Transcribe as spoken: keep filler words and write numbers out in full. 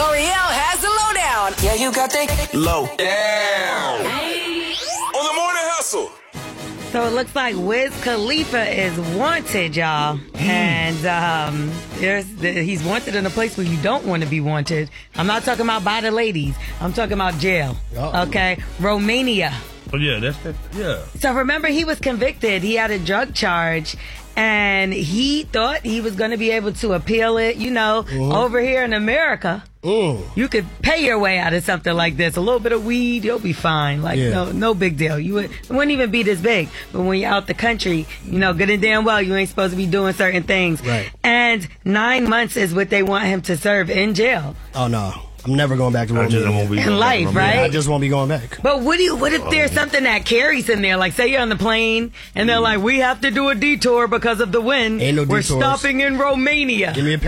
L'Oreal has the lowdown. Yeah, you got the low down. On the morning hustle. So it looks like Wiz Khalifa is wanted, y'all. And um, there's the, he's wanted in a place where you don't want to be wanted. I'm not talking about by the ladies. I'm talking about jail. Uh-oh. Okay? Romania. Oh, yeah, that's that. Yeah. So remember, he was convicted. He had a drug charge. And he thought he was going to be able to appeal it. You know, mm-hmm. over here in America, mm. you could pay your way out of something like this. A little bit of weed, you'll be fine. Like, yeah. no no big deal. You would, it wouldn't even be this big. But when you're out the country, you know, good and damn well, you ain't supposed to be doing certain things. Right. And nine months is what they want him to serve in jail. Oh, no. I'm never going back to Romania. In life, right? I just won't be going back. But what do you? What if there's something that carries in there? Like, say you're on the plane, and they're like, we have to do a detour because of the wind. Ain't no We're detours. stopping in Romania. Give me a